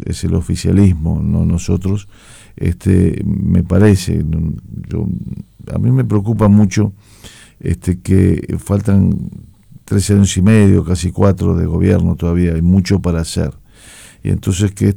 es el oficialismo, no nosotros. Me parece, a mí me preocupa mucho que faltan 3 años y medio, casi 4 de gobierno todavía, hay mucho para hacer. Y entonces que